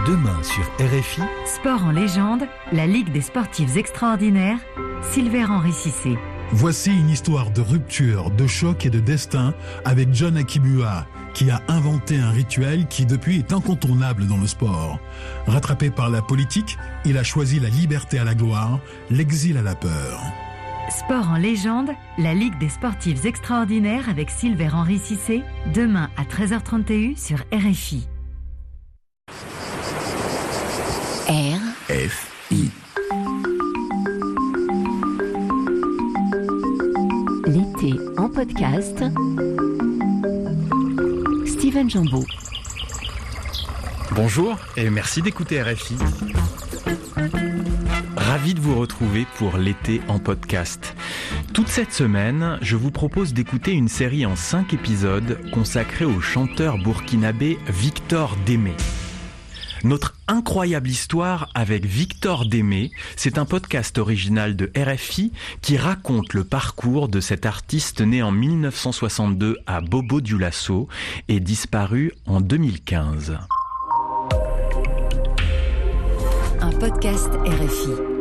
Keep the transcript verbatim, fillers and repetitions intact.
Demain sur R F I. Sport en légende, la Ligue des sportifs extraordinaires, Silver-Henri Cissé. Voici une histoire de rupture, de choc et de destin avec John Akibua, qui a inventé un rituel qui depuis est incontournable dans le sport. Rattrapé par la politique, il a choisi la liberté à la gloire, l'exil à la peur. Sport en légende, la Ligue des sportifs extraordinaires avec Silver-Henri Cissé, demain à treize heures trente sur R F I. R F I. L'été en podcast. Steven Jambeau. Bonjour et merci d'écouter R F I. Ravi de vous retrouver pour l'été en podcast. Toute cette semaine, je vous propose d'écouter une série en cinq épisodes consacrée au chanteur burkinabé Victor Démé. Notre incroyable histoire avec Victor Démé, c'est un podcast original de R F I qui raconte le parcours de cet artiste né en mille neuf cent soixante-deux à Bobo-Dioulasso et disparu en deux mille quinze. Un podcast R F I.